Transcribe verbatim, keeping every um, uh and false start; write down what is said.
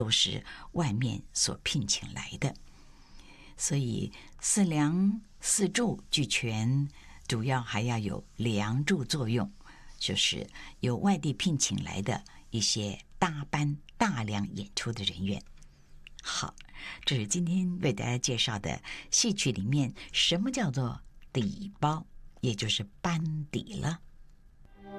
都是外面所聘请来的。所以四梁四柱俱全，主要还要有梁柱作用，就是由外地聘请来的一些大班大量演出的人员。好，这是今天为大家介绍的戏曲里面什么叫做底包，也就是班底了。